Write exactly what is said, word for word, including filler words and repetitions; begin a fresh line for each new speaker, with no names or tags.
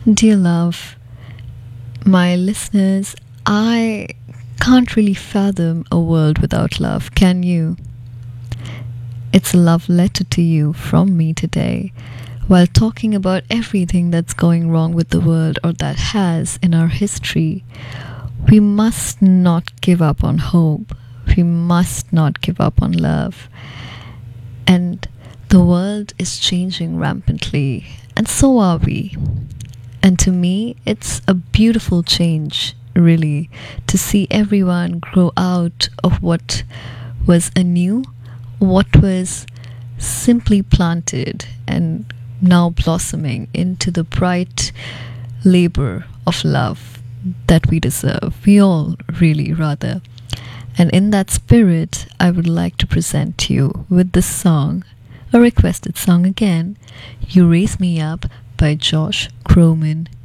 Dear love, my listeners, I can't really fathom a world without love, can you? It's a love letter to you from me today, while talking about everything that's going wrong with the world or that has in our history. We must not give up on hope. We must not give up on love. And the world is changing rampantly, and so are we. And to me, it's a beautiful change, really, to see everyone grow out of what was anew, what was simply planted and now blossoming into the bright labor of love that we deserve. We all really, rather. And in that spirit, I would like to present you with this song, a requested song again, You Raise Me Up by Josh Groman.